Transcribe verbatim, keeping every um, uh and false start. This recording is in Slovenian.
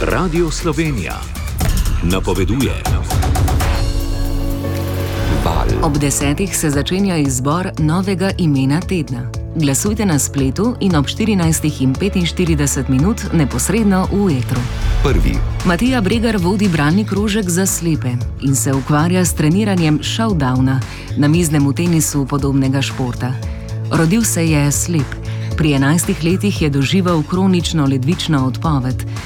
Radio Slovenija napoveduje. Ob desetih se začenja izbor novega imena tedna. Glasujte na spletu in ob štirinajstih in petinštirideset minut neposredno v etru. Prvi. Matija Bregar vodi bralni krožek za slepe in se ukvarja s treniranjem showdowna, namiznemu tenisu podobnega športa. Rodil se je slep. Pri enajstih letih je doživel kronično ledvično odpoved,